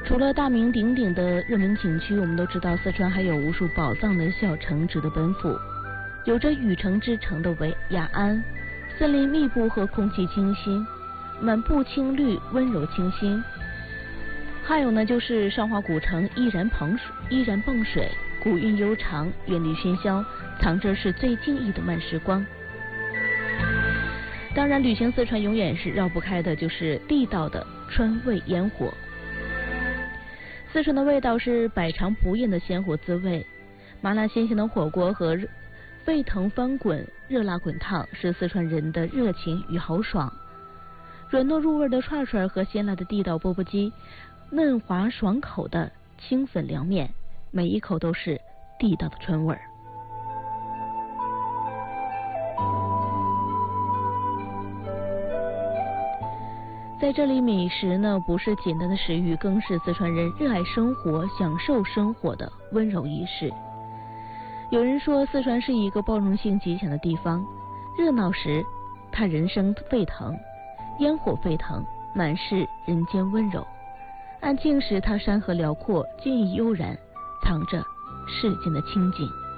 除了大名鼎鼎的热门景区，我们都知道四川还有无数宝藏的小城值得奔赴。有着“雨城之城”的雅安，森林密布和空气清新，满布青绿，温柔清新。还有呢，就是上华古城依然傍水，古韵悠长，远离喧嚣，藏着是最静谧的慢时光。当然，旅行四川永远是绕不开的就是地道的川味烟火。四川的味道是百尝不厌的鲜活滋味，麻辣鲜香的火锅和沸腾翻滚热辣滚烫是四川人的热情与豪爽。软糯入味的串串和鲜辣的地道钵钵鸡，嫩滑爽口的清粉凉面，每一口都是地道的川味儿。在这里，美食呢不是简单的食欲，更是四川人热爱生活、享受生活的温柔仪式。有人说，四川是一个包容性极强的地方，热闹时它人声沸腾，烟火沸腾，满是人间温柔；安静时它山河辽阔，静谧悠然，藏着世间的清静。